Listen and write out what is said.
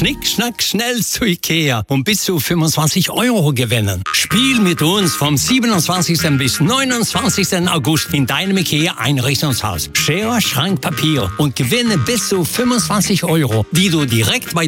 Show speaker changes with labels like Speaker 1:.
Speaker 1: Schnick, schnack, schnell zu Ikea und bis zu 25 € gewinnen. Spiel mit uns vom 27. bis 29. August in deinem Ikea-Einrichtungshaus. Schere, Schrank, Papier und gewinne bis zu 25 €, die du direkt bei